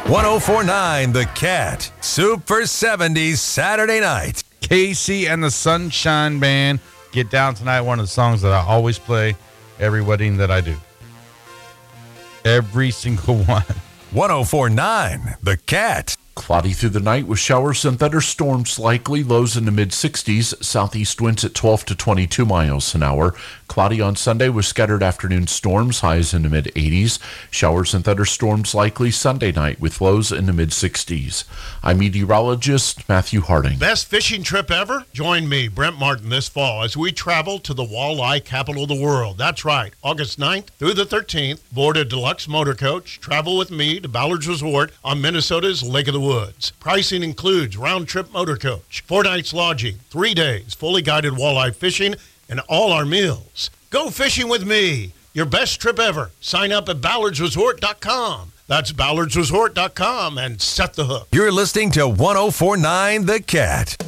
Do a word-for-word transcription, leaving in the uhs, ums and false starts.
ten forty-nine The Cat. Super seventies Saturday night. Casey and the Sunshine Band. Get Down Tonight, one of the songs that I always play every wedding that I do. Every single one. ten forty-nine The Cat. Cloudy through the night with showers and thunderstorms likely. Lows in the mid-sixties. Southeast winds at twelve to twenty-two miles an hour. Cloudy on Sunday with scattered afternoon storms. Highs in the mid-eighties. Showers and thunderstorms likely Sunday night with lows in the mid-sixties. I'm meteorologist Matthew Harding. Best fishing trip ever? Join me, Brent Martin, this fall as we travel to the walleye capital of the world. That's right. August ninth through the thirteenth. Board a deluxe motor coach. Travel with me to Ballard's Resort on Minnesota's Lake of the Woods. Pricing includes round-trip motor coach, four nights lodging, three days, fully guided walleye fishing, and all our meals. Go fishing with me. Your best trip ever. Sign up at ballards resort dot com. That's ballards resort dot com and set the hook. You're listening to ten forty-nine The Cat.